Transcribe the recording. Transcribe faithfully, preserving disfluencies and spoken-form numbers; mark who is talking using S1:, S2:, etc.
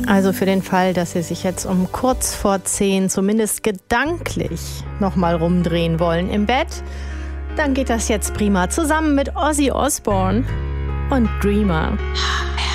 S1: Also für den Fall, dass Sie sich jetzt um kurz vor zehn zumindest gedanklich nochmal rumdrehen wollen im Bett, dann geht das jetzt prima zusammen mit Ozzy Osbourne und Dreamer.